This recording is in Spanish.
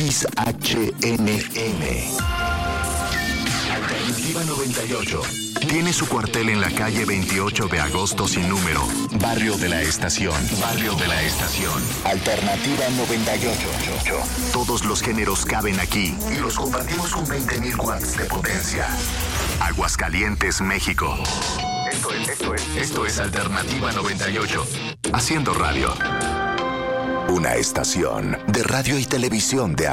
XHNN. Alternativa 98. Tiene su cuartel en la calle 28 de agosto sin número. Barrio de la Estación. Barrio de la Estación. Alternativa 98. Todos los géneros caben aquí y los compartimos con 20.000 watts de potencia. Aguascalientes, México. Esto es Alternativa 98. Haciendo radio. Una estación de radio y televisión de